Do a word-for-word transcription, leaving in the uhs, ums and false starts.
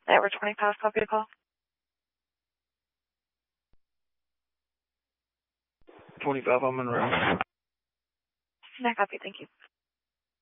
Edward twenty-five, copy the call. twenty-five on Monroe. No, copy, thank you.